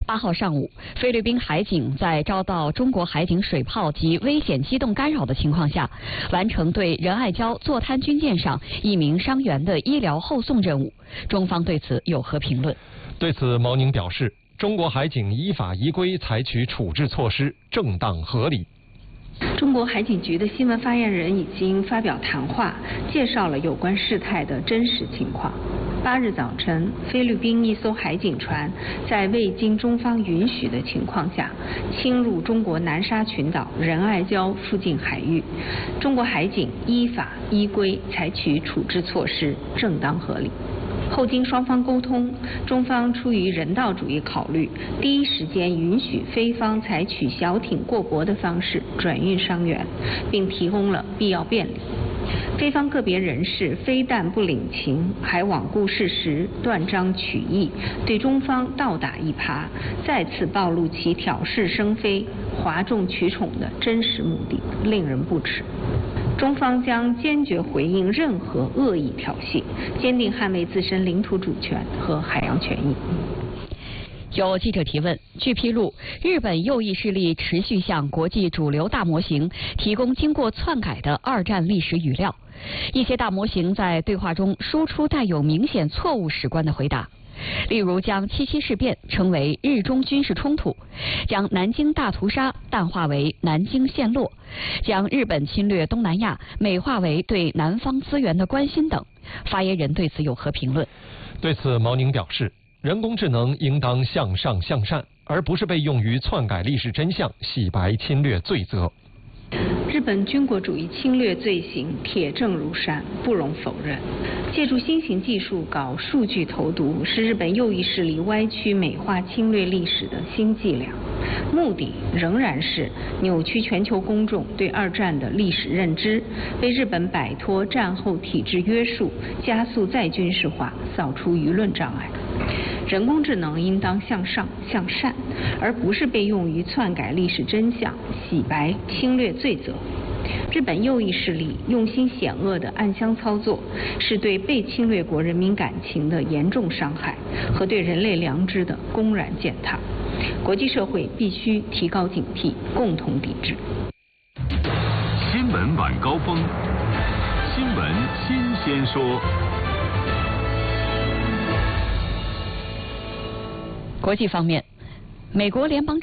8号上午，菲律宾海警在遭到中国海警水炮及危险机动干扰的情况下，完成对仁爱礁坐滩军舰上1名伤员的医疗后送任务。中方对此有何评论？ 对此，毛宁表示，中国海警依法依规采取处置措施，正当合理。 中国海警局的新闻发言人已经发表谈话，介绍了有关事态的真实情况。8日早晨，菲律宾一艘海警船在未经中方允许的情况下，侵入中国南沙群岛仁爱礁附近海域。中国海警依法依规采取处置措施，正当合理。后经双方沟通，中方出于人道主义考虑，第一时间允许菲方采取小艇过驳的方式转运伤员，并提供了必要便利。菲方个别人士非但不领情，还罔顾事实，断章取义，对中方倒打一耙，再次暴露其挑事生非、哗众取宠的真实目的，令人不齿。中方将坚决回应任何恶意挑衅，坚定捍卫自身领土主权和海洋权益。 有记者提问，据披露，日本右翼势力持续向国际主流大模型提供经过篡改的2战历史语料，一些大模型在对话中输出带有明显错误史观的回答。例如，将77事变称为日中军事冲突，将南京大屠杀淡化为南京陷落，将日本侵略东南亚美化为对南方资源的关心等。发言人对此有何评论？ 对此，毛宁表示，人工智能应当向上向善，而不是被用于篡改历史真相、洗白侵略罪责。 日本军国主义侵略罪行铁证如山，不容否认。借助新型技术搞数据投毒，是日本右翼势力歪曲美化侵略历史的新伎俩，目的仍然是扭曲全球公众对2战的历史认知，为日本摆脱战后体制约束、加速再军事化扫除舆论障碍。人工智能应当向上向善，而不是被用于篡改历史真相、洗白侵略罪责。日本右翼势力用心险恶的暗箱操作，是对被侵略国人民感情的严重伤害和对人类良知的公然践踏。国际社会必须提高警惕，共同抵制。 新闻晚高峰，新闻新鲜说。 国际方面，美国联邦